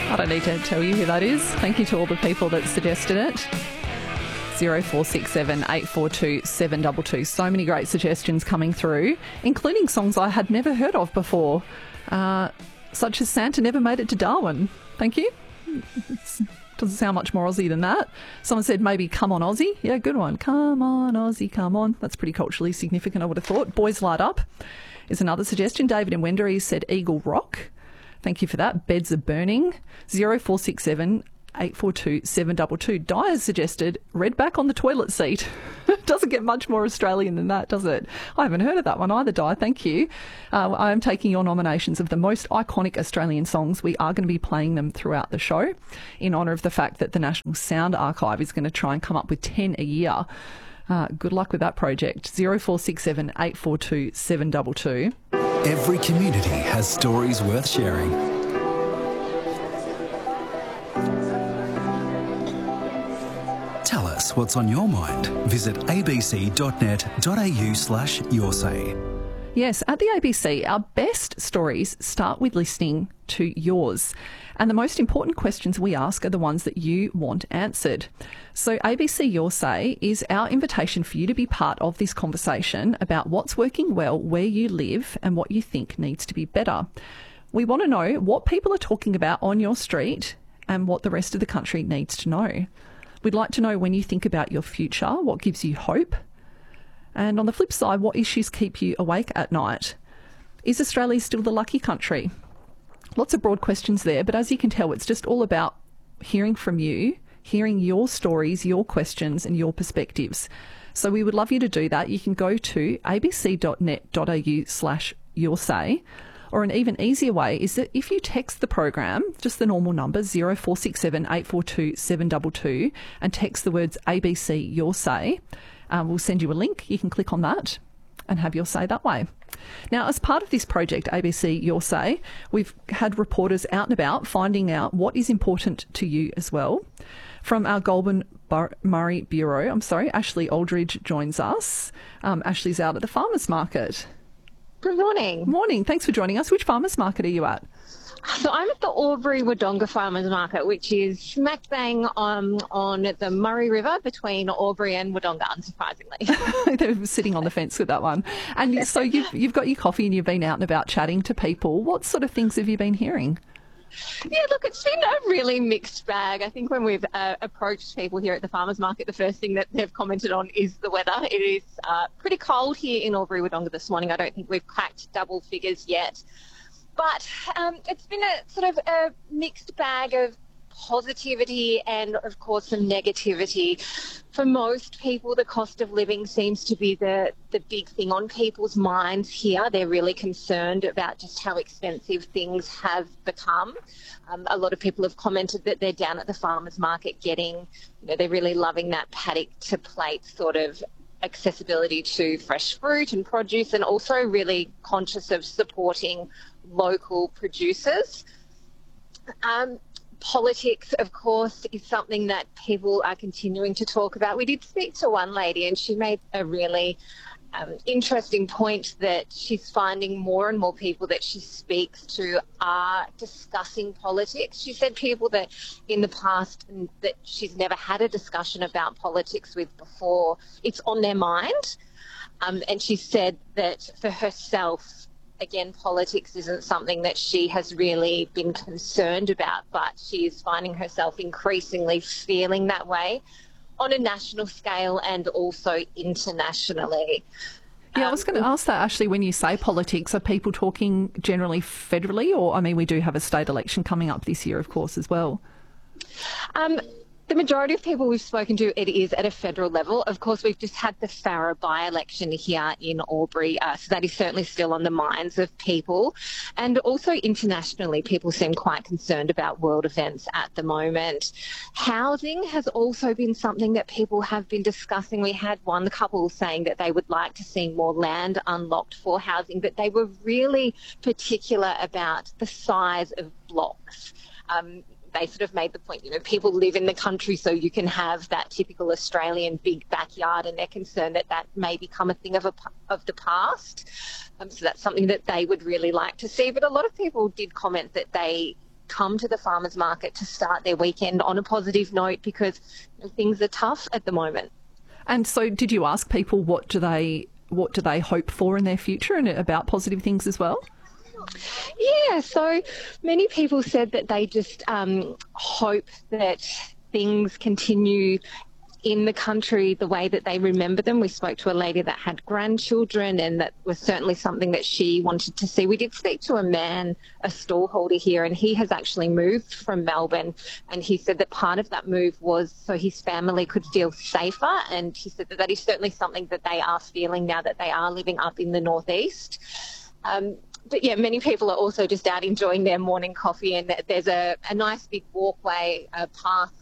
I don't need to tell you who that is. Thank you to all the people that suggested it. 0467 842 722. So many great suggestions coming through, including songs I had never heard of before, such as Santa Never Made It to Darwin. Thank you. Doesn't sound much more Aussie than that. Someone said maybe Come On Aussie. Yeah, good one. Come on Aussie, come on. That's pretty culturally significant, I would have thought. Boys Light Up is another suggestion. David in Wendouree said Eagle Rock. Thank you for that. Beds Are Burning. 0467 842 722. Di has suggested Redback on the Toilet Seat. Doesn't get much more Australian than that, does it? I haven't heard of that one either, Di. Thank you. I am taking your nominations of the most iconic Australian songs. We are going to be playing them throughout the show in honour of the fact that the National Sound Archive is going to try and come up with 10 a year. Good luck with that project. 0467 842 722. Every community has stories worth sharing. Tell us what's on your mind. Visit abc.net.au/yoursay. Yes, at the ABC, our best stories start with listening to yours. And the most important questions we ask are the ones that you want answered. So ABC Your Say is our invitation for you to be part of this conversation about what's working well where you live and what you think needs to be better. We want to know what people are talking about on your street and what the rest of the country needs to know. We'd like to know when you think about your future, what gives you hope? And on the flip side, what issues keep you awake at night? Is Australia still the lucky country? Lots of broad questions there, but as you can tell, it's just all about hearing from you, hearing your stories, your questions and your perspectives. So we would love you to do that. You can go to abc.net.au/yoursay, or an even easier way is that if you text the program, just the normal number 0467 842 722 and text the words ABC Your Say, we'll send you a link. You can click on that and have your say that way. Now, as part of this project, ABC Your Say, we've had reporters out and about finding out what is important to you as well. From our Goulburn Murray Bureau, Ashley Aldridge joins us. Ashley's out at the farmers market. Good morning. Morning. Thanks for joining us. Which farmers market are you at? So I'm at the Albury-Wodonga Farmers Market, which is smack bang on the Murray River between Albury and Wodonga, unsurprisingly. They're sitting on the fence with that one. And so you've got your coffee and you've been out and about chatting to people. What sort of things have you been hearing? Yeah, look, it's been a really mixed bag. I think when we've approached people here at the farmers market, the first thing that they've commented on is the weather. It is pretty cold here in Albury-Wodonga this morning. I don't think we've cracked double figures yet. But it's been a sort of a mixed bag of positivity and, of course, some negativity. For most people, the cost of living seems to be the big thing on people's minds here. They're really concerned about just how expensive things have become. A lot of people have commented that they're down at the farmers market they're really loving that paddock to plate sort of accessibility to fresh fruit and produce, and also really conscious of supporting local producers. Politics, of course, is something that people are continuing to talk about. We did speak to one lady and she made a really interesting point that she's finding more and more people that she speaks to are discussing politics. She said people that in the past that she's never had a discussion about politics with before, it's on their mind. And she said that for herself, again, politics isn't something that she has really been concerned about, but she is finding herself increasingly feeling that way on a national scale and also internationally. Yeah, I was going to ask that, Ashley, when you say politics, are people talking generally federally? Or, I mean, we do have a state election coming up this year, of course, as well. The majority of people we've spoken to, it is at a federal level. Of course, we've just had the Farrer by-election here in Albury, so that is certainly still on the minds of people. And also internationally, people seem quite concerned about world events at the moment. Housing has also been something that people have been discussing. We had one couple saying that they would like to see more land unlocked for housing, but they were really particular about the size of blocks. They sort of made the point, people live in the country so you can have that typical Australian big backyard, and they're concerned that that may become a thing of the past. So that's something that they would really like to see. But a lot of people did comment that they come to the farmers market to start their weekend on a positive note, because things are tough at the moment. And so did you ask people what do they hope for in their future and about positive things as well? Yeah, so many people said that they just hope that things continue in the country the way that they remember them. We spoke to a lady that had grandchildren, and that was certainly something that she wanted to see. We did speak to a man, a stallholder here, and he has actually moved from Melbourne, and he said that part of that move was so his family could feel safer, and he said that that is certainly something that they are feeling now that they are living up in the northeast. But yeah, many people are also just out enjoying their morning coffee, and there's a nice big walkway, a path